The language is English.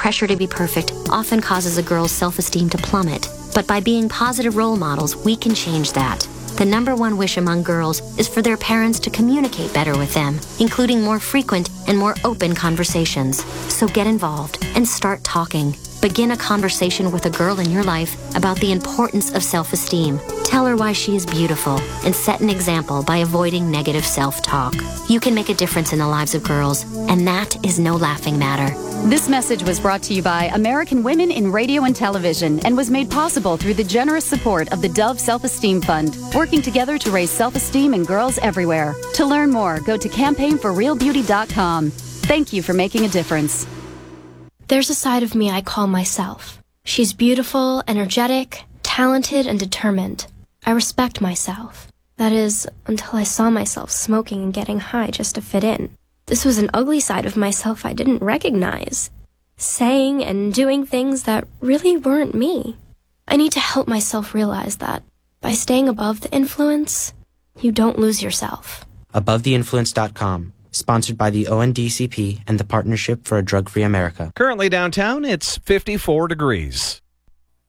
pressure to be perfect often causes a girl's self-esteem to plummet. But by being positive role models, we can change that. The number one wish among girls is for their parents to communicate better with them, including more frequent and more open conversations. So get involved and start talking. Begin a conversation with a girl in your life about the importance of self-esteem. Tell her why she is beautiful and set an example by avoiding negative self-talk. You can make a difference in the lives of girls, and that is no laughing matter. This message was brought to you by American Women in Radio and Television and was made possible through the generous support of the Dove Self-Esteem Fund, working together to raise self-esteem in girls everywhere. To learn more, go to campaignforrealbeauty.com. Thank you for making a difference. There's a side of me I call myself. She's beautiful, energetic, talented, and determined. I respect myself. That is, until I saw myself smoking and getting high just to fit in. This was an ugly side of myself I didn't recognize. Saying and doing things that really weren't me. I need to help myself realize that by staying above the influence, you don't lose yourself. AboveTheInfluence.com. Sponsored by the ONDCP and the Partnership for a Drug-Free America. Currently downtown, it's 54 degrees.